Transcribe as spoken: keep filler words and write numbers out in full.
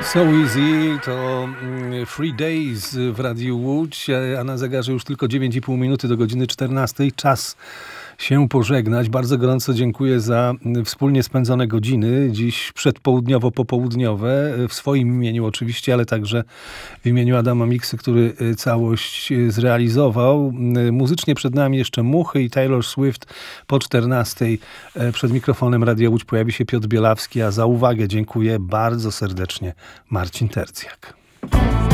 So Easy to Free Days w Radiu Łódź, a na zegarze już tylko dziewięć i pół minuty do godziny czternastej. Czas się pożegnać. Bardzo gorąco dziękuję za wspólnie spędzone godziny, dziś przedpołudniowo-popołudniowe, w swoim imieniu oczywiście, ale także w imieniu Adama Miksy, który całość zrealizował. Muzycznie przed nami jeszcze Muchy i Taylor Swift. Po czternastej przed mikrofonem Radia Łódź pojawi się Piotr Bielawski, a za uwagę dziękuję bardzo serdecznie Marcin Tercjak.